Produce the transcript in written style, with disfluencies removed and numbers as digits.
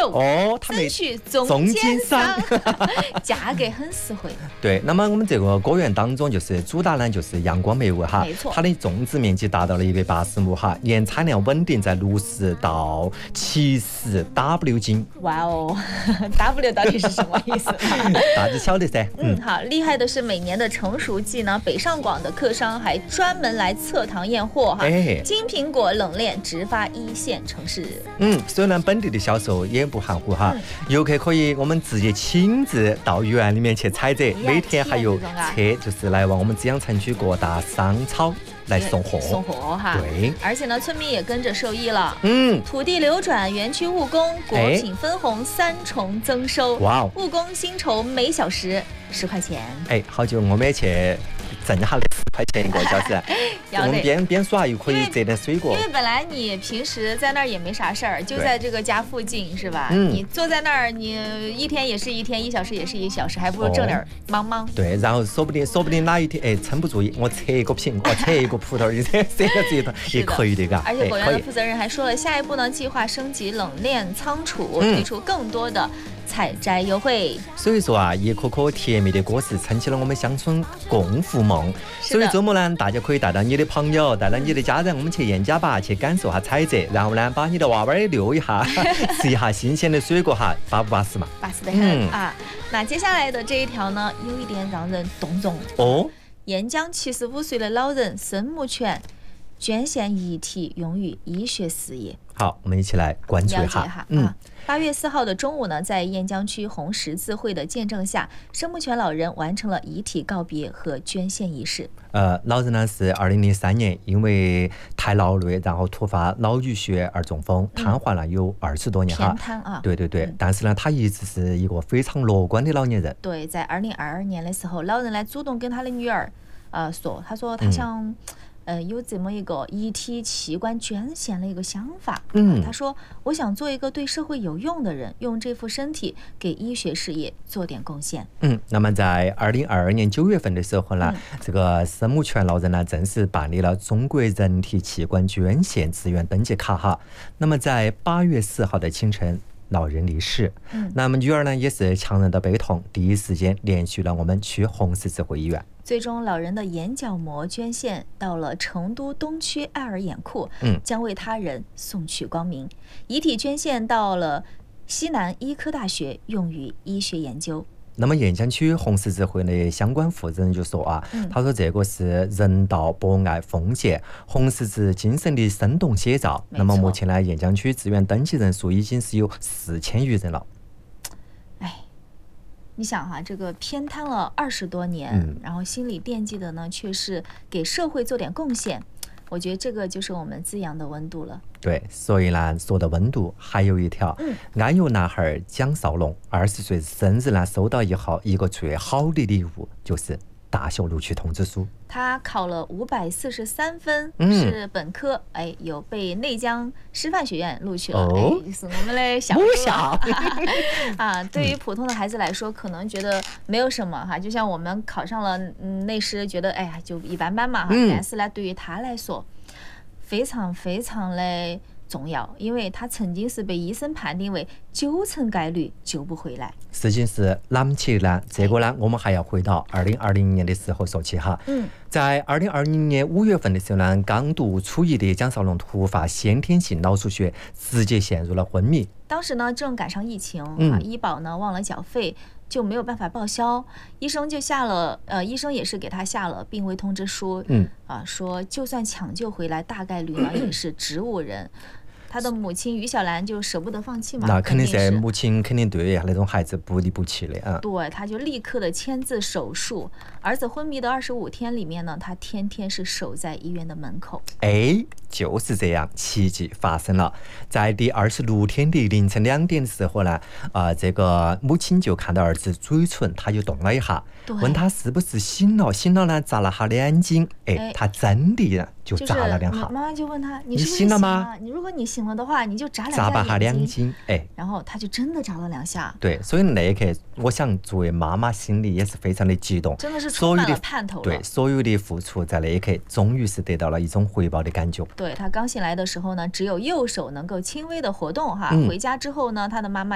手，争取中间商，价格很实惠。 对，那么我们这个果园当中就是主打呢就是阳光美味哈， 没错， 它的种植面积达到了180亩哈，年产量稳定在60到70 W 斤。 哇哦，W 到底是什么意思？ 大致晓得噻。 好，厉害的是每年的成熟季呢，北上广的客商还专门来侧塘验货哈，金苹果冷链直发1线城市。 虽然本地的销售也不含糊哈，游客可以我们直接亲自到园里面去采摘，每天还有车就是来往我们资阳城区各大商超来送货哈。 对， 而且呢，村民也跟着受益了。土地流转，园区务工，果品分红3重增收。 哇哦， 务工薪酬每小时10块钱。 好久我们也去挣下10块钱1个小时，我们边耍又可以摘点水果。 因为本来你平时在那儿也没啥事儿，就在这个家附近是吧？你坐在那儿，你一天也是一天，1小时也是1小时，还不如挣点忙。 对，然后说不定哪一天撑不住，我扯一个苹，我扯一个葡萄，你这个这个也可以的嘎。 而且果园的负责人还说了，下一步呢，计划升级冷链仓储，推出更多的采摘优惠。 所以说啊，一颗颗甜蜜的果实撑起了我们乡村共福梦。所以周末呢，大家可以带到你的朋友，带到你的家人，我们去燕家吧，去感受下采摘，然后呢，把你的娃娃也溜一下，吃一下新鲜的水果哈，巴不巴适嘛？ 巴适得很啊！那接下来的这一条呢，有一点让人动容哦。沿江75岁的老人孙木全捐献遗体用于医学事业。 好，我们一起来关注一下。 8月4号的中午呢，在燕江区红十字会的见证下，孙木全老人完成了遗体告别和捐献仪式。 老人呢是2003年因为太劳累，然后突发脑淤血而中风，瘫痪了有20多年哈。 偏瘫啊。 对。但是呢，他一直是一个非常乐观的老年人。 对，在2022年的时候，老人来主动跟他的女儿说，他说他想。有这么一个遗体器官捐献的一个想法。他说我想做一个对社会有用的人，用这副身体给医学事业做点贡献。 那么在2022年9月份的时候呢，这个孙木全老人呢正式办理了中国人体器官捐献自愿登记卡哈。那么在8月4号的清晨，老人离世。那么女儿呢也是强忍的悲痛，第一时间联系了我们区红十字会医院。 最终，老人的眼角膜捐献到了成都东区爱尔眼库，将为他人送去光明。遗体捐献到了西南医科大学，用于医学研究。 那么燕江区红十字会的相关负责人就说他说这个是人道博爱奉献红十字精神的生动写照。那么目前呢，燕江区自愿登记人数已经是有4000余人了。 你想哈，这个偏瘫了20多年，然后心里惦记的呢，却是给社会做点贡献。我觉得这个就是我们滋养的温度了。 对，所以呢，说到温度，还有一条，安油男孩蒋少龙20岁生日呢，收到一个最好的礼物，就是大学录取通知书。 他考了543分，是本科，有被内江师范学院录取了，是我们的小校对于普通的孩子来说，可能觉得没有什么哈，就像我们考上了内师，觉得就一般般嘛哈，但是呢，对于他来说，非常非常的重要，因为他曾经是被医生判定为9成概率救不回来。 事情是哪么起的呢？这个呢，我们还要回到2020年的时候说起哈。在2020年5月份的时候呢，刚读初一的蒋少龙突发先天性脑出血，直接陷入了昏迷。 当时呢，正赶上疫情医保呢忘了缴费，就没有办法报销，医生也是给他下了病危通知书，说就算抢救回来，大概率呢也是植物人。他的母亲于小兰就舍不得放弃嘛， 那肯定是母亲肯定对那种孩子不离不弃的对，他就立刻的签字手术。儿子昏迷的25天里面呢，他天天是守在医院的门口。 就是这样，奇迹发生了。在第26天的凌晨2点的时候呢，这个母亲就看到儿子嘴唇，他就动了一下，问他是不是醒了，醒了呢，眨了下眼睛，他真的就眨了2下。 妈妈就问他，你是不是醒了吗？ 如果你醒了的话，你就眨巴下两睛， 然后他就真的眨了2下。 对，所以那一刻，我想作为妈妈心里也是非常的激动， 真的是充满了盼头了。 对，所有的付出在那一刻，终于是得到了一种回报的感觉。 对，他刚醒来的时候呢，只有右手能够轻微的活动哈。回家之后呢，他的妈妈